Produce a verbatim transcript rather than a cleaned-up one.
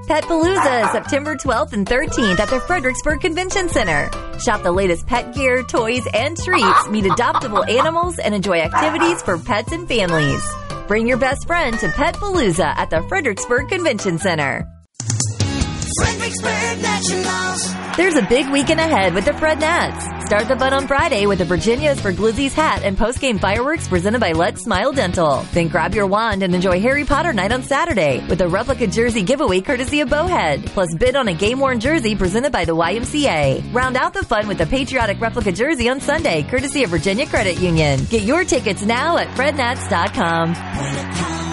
Petpalooza, September twelfth and thirteenth at the Fredericksburg Convention Center. Shop the latest pet gear, toys, and treats, meet adoptable animals, and enjoy activities for pets and families. Bring your best friend to Petpalooza at the Fredericksburg Convention Center. Fredericksburg Nationals. There's a big weekend ahead with the Fred Nats. Start the fun on Friday with the Virginia's for Glizzy's hat and post-game fireworks presented by Let's Smile Dental. Then grab your wand and enjoy Harry Potter night on Saturday with a replica jersey giveaway courtesy of Bowhead. Plus bid on a game-worn jersey presented by the Y M C A. Round out the fun with the patriotic replica jersey on Sunday courtesy of Virginia Credit Union. Get your tickets now at fred nats dot com.